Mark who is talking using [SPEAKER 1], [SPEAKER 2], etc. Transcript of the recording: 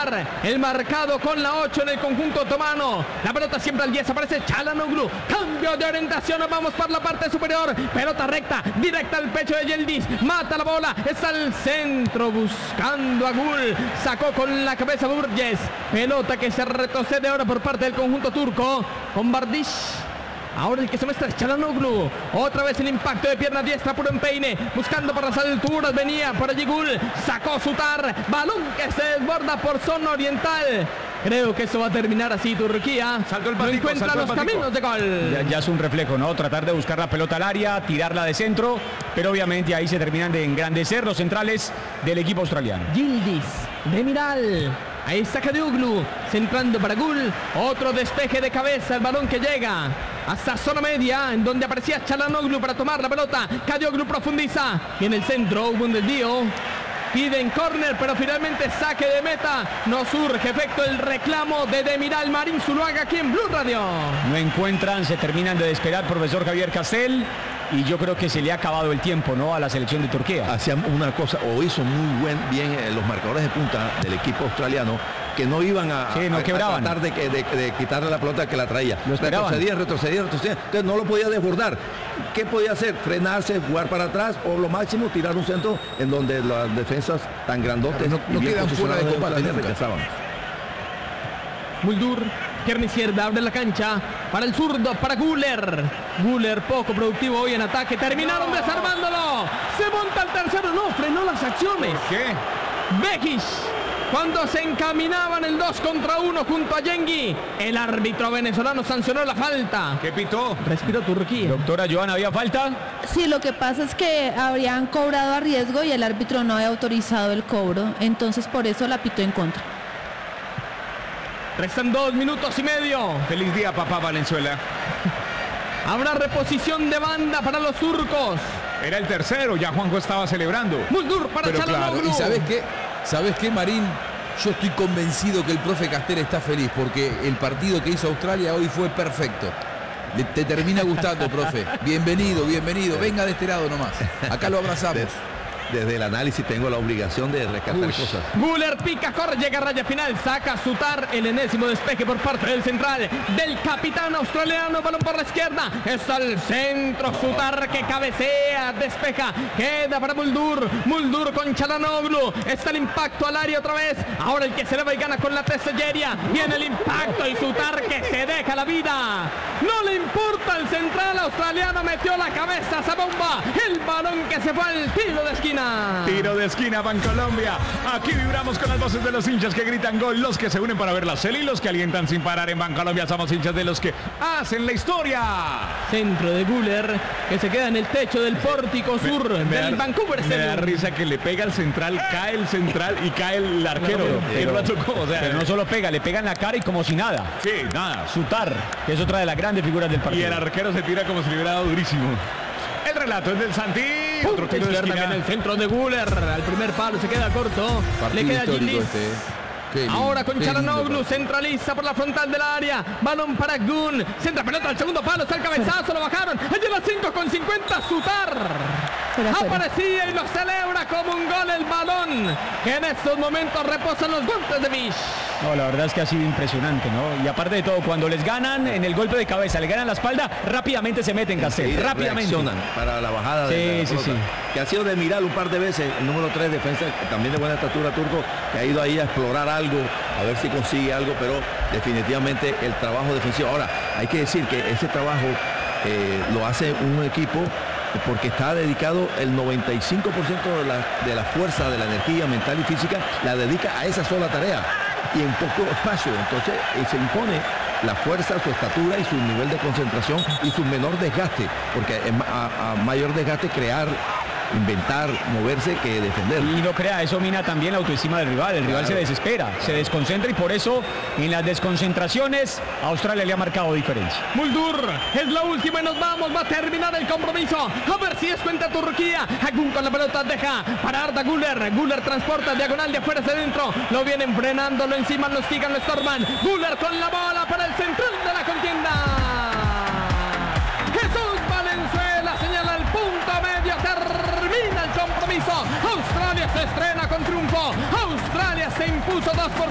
[SPEAKER 1] igualar el marcado con la 8 en el conjunto otomano. La pelota siempre al 10, aparece Çalhanoğlu. Cambio de orientación, vamos por la parte superior. Pelota recta, directa al pecho de Yildiz. Mata la bola, está al centro buscando a Gul. Sacó con la cabeza Burgess. Pelota que se retrocede ahora por parte del conjunto turco con Bardiş. Ahora el que se muestra es Çalhanoğlu. Otra vez el impacto de pierna diestra, puro empeine. Buscando por las alturas, venía por allí Gul. Sacó Sutar. Balón que se desborda por zona oriental. Creo que eso va a terminar así. Turquía no encuentra los caminos de gol.
[SPEAKER 2] Ya es un reflejo, ¿no? Tratar de buscar la pelota al área, tirarla de centro. Pero obviamente ahí se terminan de engrandecer los centrales del equipo australiano.
[SPEAKER 1] Yildiz, Demiral. Ahí está Kadıoğlu, centrando para Gul. Otro despeje de cabeza, el balón que llega hasta zona media, en donde aparecía Çalhanoğlu para tomar la pelota. Kadıoğlu profundiza. Y en el centro hubo un desvío. Piden córner, pero finalmente saque de meta. No surge efecto el reclamo de Demiral. Marín Zuluaga aquí en Blue Radio.
[SPEAKER 2] No encuentran, se terminan de despegar, profesor Javier Castel. Y yo creo que se le ha acabado el tiempo, ¿no?, a la selección de Turquía.
[SPEAKER 3] Hacían una cosa, o hizo muy bien los marcadores de punta del equipo australiano, que no iban a tratar de quitarle la pelota que la traía. Retrocedía. Entonces no lo podía desbordar. ¿Qué podía hacer? Frenarse, jugar para atrás o lo máximo tirar un centro en donde las defensas tan grandotes
[SPEAKER 4] no quedan fuera de combate,
[SPEAKER 3] rechazaban.
[SPEAKER 1] Muldur, pierna izquierda, abre la cancha para el zurdo, para Güler. Güler poco productivo hoy en ataque. Terminaron desarmándolo. Se monta el tercero. No, frenó las acciones.
[SPEAKER 4] ¿Por qué?
[SPEAKER 1] Bekic. Cuando se encaminaban el 2 contra 1 junto a Yengi, el árbitro venezolano sancionó la falta.
[SPEAKER 4] ¿Qué pitó?
[SPEAKER 1] Respiró Turquía.
[SPEAKER 2] Doctora Joana, ¿había falta?
[SPEAKER 5] Sí, lo que pasa es que habrían cobrado a riesgo y el árbitro no había autorizado el cobro. Entonces por eso la pitó en contra.
[SPEAKER 1] Restan 2 minutos y medio.
[SPEAKER 4] Feliz día, papá Valenzuela.
[SPEAKER 1] Habrá reposición de banda para los turcos.
[SPEAKER 4] Era el tercero, ya Juanjo estaba celebrando.
[SPEAKER 1] Muldur para Çalhanoğlu.
[SPEAKER 6] Claro, ¿y sabes qué, Marín? Yo estoy convencido que el profe Castel está feliz porque el partido que hizo Australia hoy fue perfecto. Te termina gustando, profe. Bienvenido. Venga de este lado nomás. Acá lo abrazamos.
[SPEAKER 3] Desde el análisis tengo la obligación de rescatar cosas.
[SPEAKER 1] Güler pica, corre, llega a raya final, saca Sutar, el enésimo despeje por parte del central, del capitán australiano, balón por la izquierda, está al centro, Sutar que cabecea, despeja, queda para Muldur con Çalhanoğlu, está el impacto al área otra vez, ahora el que se eleva y gana con la teselleria, viene el impacto y Sutar que se deja la vida, no le importa el central australiano, metió la cabeza a esa bomba, el balón que se fue al tiro de esquina.
[SPEAKER 4] Tiro de esquina, Bancolombia. Aquí vibramos con las voces de los hinchas que gritan gol, los que se unen para ver la serie y los que alientan sin parar en Bancolombia. Somos hinchas de los que hacen la historia.
[SPEAKER 1] Centro de Güler que se queda en el techo del pórtico sur del Vancouver
[SPEAKER 4] Me da
[SPEAKER 1] Stadium.
[SPEAKER 4] risa que le pega al central, cae el central y cae el arquero.
[SPEAKER 2] Pero no solo pega, le pega en la cara y como si nada.
[SPEAKER 4] Sí, nada.
[SPEAKER 2] Sutar, que es otra de las grandes figuras del
[SPEAKER 4] Y
[SPEAKER 2] partido.
[SPEAKER 4] el arquero se tira como si le hubiera dado durísimo. El relato es del Santi. Otro tiro de esquina.
[SPEAKER 1] En el centro de Güler, al primer palo se queda corto, le queda Yildiz. Ahora con Çalhanoğlu, centraliza por la frontal del área, balón para Gun, centra pelota al segundo palo, está el cabezazo, lo bajaron, allí las 5:50, Sutar aparecía y lo celebra como un gol el balón, que en estos momentos reposan los guantes de Mish.
[SPEAKER 2] No, la verdad es que ha sido impresionante, ¿no? Y aparte de todo, cuando les ganan en el golpe de cabeza, le ganan la espalda, rápidamente se meten, Castel, rápidamente.
[SPEAKER 3] Para la bajada de la pelota, que ha sido de mirar un par de veces, el número 3, defensa también de buena estatura turco, que ha ido ahí a explorar algo, a ver si consigue algo, pero definitivamente el trabajo defensivo. Ahora, hay que decir que ese trabajo lo hace un equipo porque está dedicado el 95% de la fuerza, de la energía mental y física, la dedica a esa sola tarea y en poco espacio. Entonces se impone la fuerza, su estatura y su nivel de concentración y su menor desgaste, porque a mayor desgaste crear, inventar, moverse que defender.
[SPEAKER 2] Y no crea, eso mina también la autoestima del rival. El rival se desespera, se desconcentra y por eso en las desconcentraciones Australia le ha marcado diferencia.
[SPEAKER 1] Muldur es la última y nos vamos, va a terminar el compromiso. A ver si es cuenta Turquía. Agun con la pelota deja para Arda Güler. Güler transporta diagonal de afuera hacia adentro. Lo vienen frenando, lo encima, lo sigan, lo estorban. Güler con la bola para el central de la contienda. Jesús Valenzuela señala el punto medio. Termina el compromiso. Australia se estrena con triunfo. Australia se impuso 2-0.